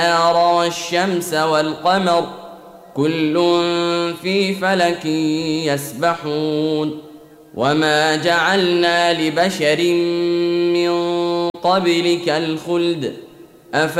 والشمس والقمر كل في فلك يسبحون وما جعلنا لبشر من قبلك الخلد